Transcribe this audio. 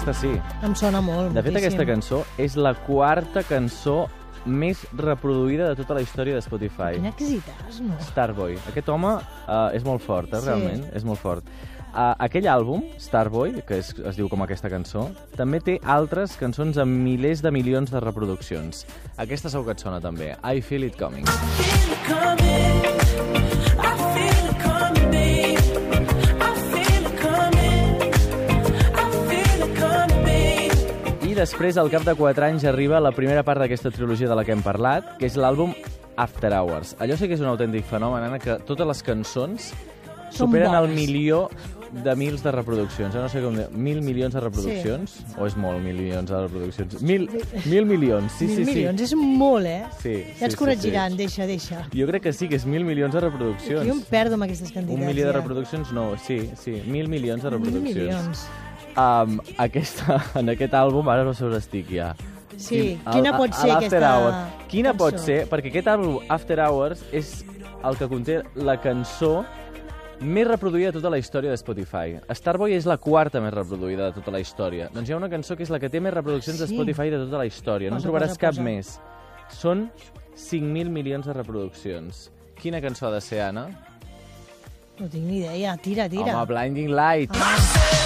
aquesta sí. Em sona molt, De fet, moltíssim. aquesta cançó és la quarta cançó més reproduïda de tota la història de Spotify. Quin èxitàs, no? Starboy. Aquest home és molt fort, Sí. realment, és molt fort. Aquell àlbum, Starboy, que es diu com aquesta cançó, també té altres cançons amb milers de milions de reproduccions. Aquesta segur que et sona també, I Feel It Coming. I després, al cap de 4 anys, arriba la primera part d'aquesta trilogia de la que hem parlat, que és l'àlbum After Hours. Allò sí que és un autèntic fenomen, Anna, que totes les cançons superen el milió de mils de reproduccions. No sé com dir, 1.000 milions de reproduccions? Sí. O és molt, 1.000 milions de reproduccions? 1.000 milions, sí, sí, sí. 1.000 milions, és molt, eh? Sí, ja ens sí, corregiran, sí. deixa. Jo crec que sí, que és 1.000 milions de reproduccions. Jo em perdo amb aquestes quantitats. 1 milió de ja. reproduccions, no, sí, 1.000 milions de 1.000 reproduccions. milions. En aquest àlbum, ara no sé on estic ja. Sí, quina pot ser aquesta Quina cançó? pot ser? Perquè aquest àlbum, After Hours, és el que conté la cançó més reproduïda de tota la història de Spotify. Starboy és la quarta més reproduïda de tota la història. Doncs hi ha una cançó que és la que té més reproduccions de Spotify de tota la història. No en trobaràs cap més. Són 5.000 milions de reproduccions. Quina cançó ha de ser, Anna? No tinc ni idea. Tira. Home, Blinding Lights.